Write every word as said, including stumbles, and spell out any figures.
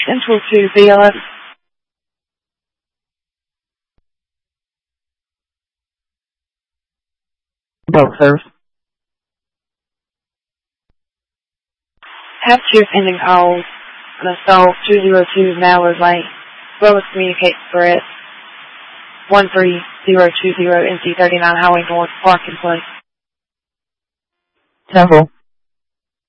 Central to B eleven. Both service. Have two pending calls. On a stall two zero two Mallow Lane. Lowest communicate threat. one three zero two zero N C thirty-nine Highway North, Parking Place. Temple.